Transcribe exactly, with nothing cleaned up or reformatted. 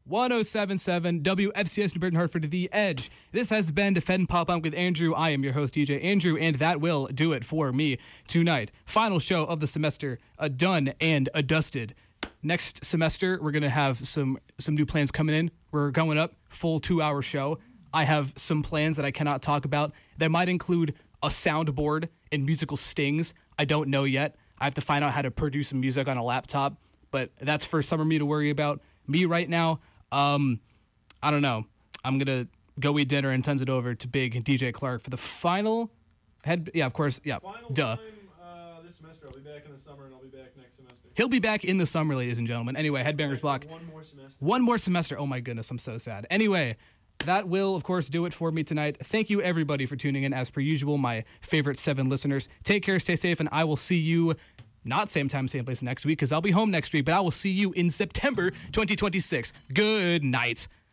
one oh seven point seven W F C S New Britain Hartford, The Edge. This has been Defend Pop Punk with Andrew. I am your host, D J Andrew, and that will do it for me tonight. Final show of the semester, a done and a dusted. Next semester, we're going to have some, some new plans coming in. We're going up, full two-hour show. I have some plans that I cannot talk about that might include a soundboard and musical stings. I don't know yet. I have to find out how to produce some music on a laptop, but that's for Summer Me to worry about. Me right now, um, I don't know. I'm going to go eat dinner and send it over to Big D J Clark for the final head. Yeah, of course. Yeah, final duh. Time, uh, this semester. I'll be back in the summer, and I'll be back next semester. He'll be back in the summer, ladies and gentlemen. Anyway, Headbangers Block. One more semester. One more semester. Oh, my goodness. I'm so sad. Anyway, that will, of course, do it for me tonight. Thank you, everybody, for tuning in. As per usual, my favorite seven listeners. Take care, stay safe, and I will see you not same time, same place next week, because I'll be home next week, but I will see you in September twenty twenty-six. Good night.